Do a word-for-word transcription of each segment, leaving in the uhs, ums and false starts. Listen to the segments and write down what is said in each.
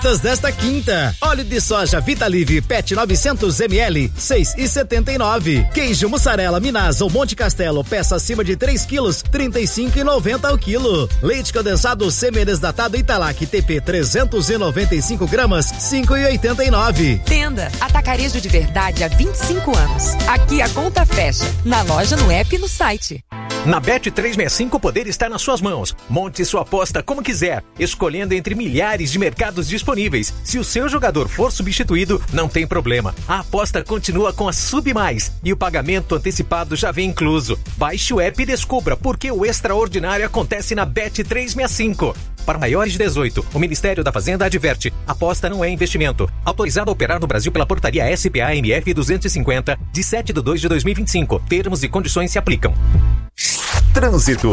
ofertas desta quinta. Óleo de soja Vitalive Pet novecentos mililitros, seis e setenta e nove. Queijo mussarela Minas ou Monte Castelo, peça acima de três quilos, trinta e cinco e noventa ao quilo. Leite condensado semi-desnatado Italac T P trezentos e noventa e cinco gramas, cinco e oitenta e nove. Tenda Atacarejo de Verdade há vinte e cinco anos. Aqui a conta fecha. Na loja, no app e no site. Na Bet trezentos e sessenta e cinco o poder está nas suas mãos. Monte sua aposta como quiser, escolhendo entre milhares de mercados disponíveis. Se o seu jogador for substituído, não tem problema. A aposta continua com a Submais e o pagamento antecipado já vem incluso. Baixe o app e descubra por que o extraordinário acontece na Bet trezentos e sessenta e cinco. Para maiores de dezoito, o Ministério da Fazenda adverte: aposta não é investimento. Autorizado a operar no Brasil pela portaria S P A M F duzentos e cinquenta, de sete de dois de dois mil e vinte e cinco. Termos e condições se aplicam. Trânsito.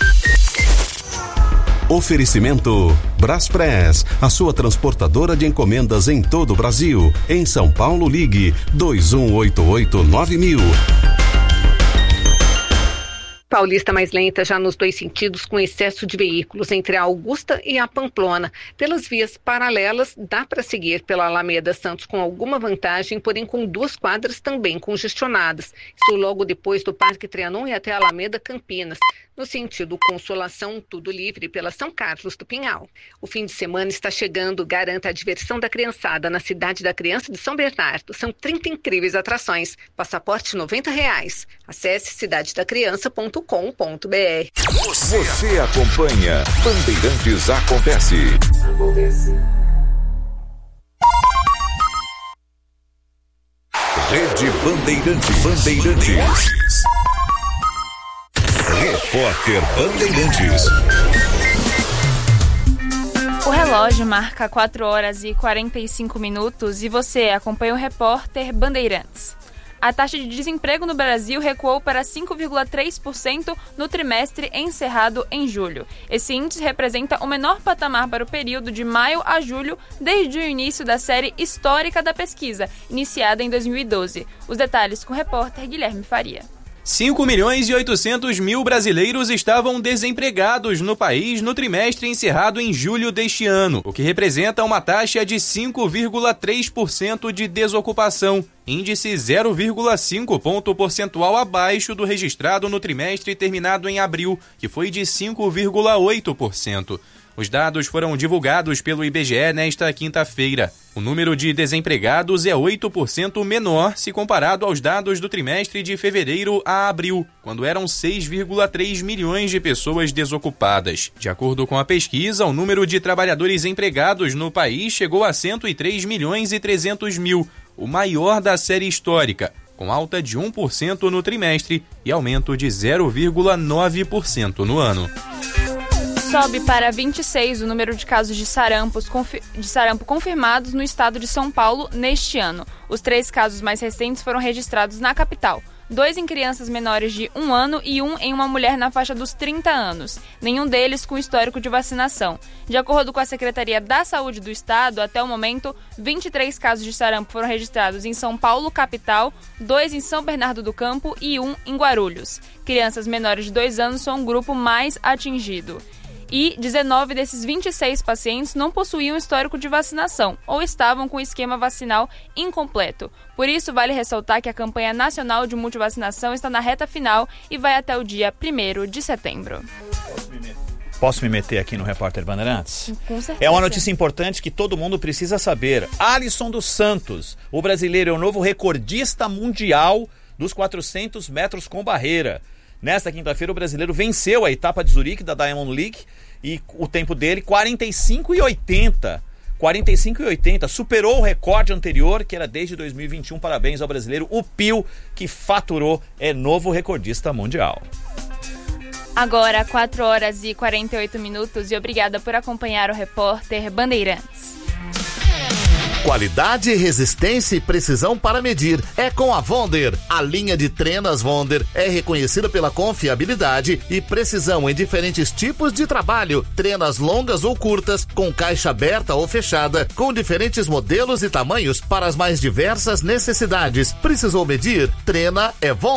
Oferecimento Braspress, a sua transportadora de encomendas em todo o Brasil. Em São Paulo, ligue dois um oito oito nove mil. Paulista mais lenta já nos dois sentidos, com excesso de veículos entre a Augusta e a Pamplona. Pelas vias paralelas, dá para seguir pela Alameda Santos com alguma vantagem, porém com duas quadras também congestionadas. Isso logo depois do Parque Trianon e até a Alameda Campinas. No sentido Consolação, tudo livre pela São Carlos do Pinhal. O fim de semana está chegando, garanta a diversão da criançada na Cidade da Criança de São Bernardo. São trinta incríveis atrações. Passaporte noventa reais. Acesse cidade da criança ponto com ponto b r. Você, Você acompanha Bandeirantes Acontece. Acontece. Rede Bandeirantes. Bandeirantes. Repórter Bandeirantes. O relógio marca quatro horas e quarenta e cinco minutos e você acompanha o Repórter Bandeirantes. A taxa de desemprego no Brasil recuou para cinco vírgula três por cento no trimestre encerrado em julho. Esse índice representa o menor patamar para o período de maio a julho desde o início da série histórica da pesquisa, iniciada em dois mil e doze. Os detalhes com o repórter Guilherme Faria. cinco milhões e oitocentos mil brasileiros estavam desempregados no país no trimestre encerrado em julho deste ano, o que representa uma taxa de cinco vírgula três por cento de desocupação, índice zero vírgula cinco ponto percentual abaixo do registrado no trimestre terminado em abril, que foi de cinco vírgula oito por cento. Os dados foram divulgados pelo I B G E nesta quinta-feira. O número de desempregados é oito por cento menor se comparado aos dados do trimestre de fevereiro a abril, quando eram seis vírgula três milhões de pessoas desocupadas. De acordo com a pesquisa, o número de trabalhadores empregados no país chegou a cento e três milhões e trezentos mil, o maior da série histórica, com alta de um por cento no trimestre e aumento de zero vírgula nove por cento no ano. Sobe para vinte e seis o número de casos de, sarampos, de sarampo confirmados no estado de São Paulo neste ano. Os três casos mais recentes foram registrados na capital. Dois em crianças menores de um ano e um em uma mulher na faixa dos trinta anos. Nenhum deles com histórico de vacinação. De acordo com a Secretaria da Saúde do Estado, até o momento, vinte e três casos de sarampo foram registrados em São Paulo, capital, dois em São Bernardo do Campo e um em Guarulhos. Crianças menores de dois anos são o grupo mais atingido. E dezenove desses vinte e seis pacientes não possuíam histórico de vacinação ou estavam com o esquema vacinal incompleto. Por isso, vale ressaltar que a campanha nacional de multivacinação está na reta final e vai até o dia primeiro de setembro. Posso me meter aqui no Repórter Bandeirantes? Com certeza. É uma notícia importante que todo mundo precisa saber. Alisson dos Santos, o brasileiro, é o novo recordista mundial dos quatrocentos metros com barreira. Nesta quinta-feira, o brasileiro venceu a etapa de Zurique da Diamond League e o tempo dele, quarenta e cinco e oitenta. quarenta e cinco e oitenta, superou o recorde anterior, que era desde dois mil e vinte e um. Parabéns ao brasileiro, o Pio, que faturou, é novo recordista mundial. Agora, quatro horas e quarenta e oito minutos e obrigada por acompanhar o Repórter Bandeirantes. Qualidade, resistência e precisão para medir é com a Wonder. A linha de trenas Wonder é reconhecida pela confiabilidade e precisão em diferentes tipos de trabalho. Trenas longas ou curtas, com caixa aberta ou fechada, com diferentes modelos e tamanhos para as mais diversas necessidades. Precisou medir? Trena é Wonder.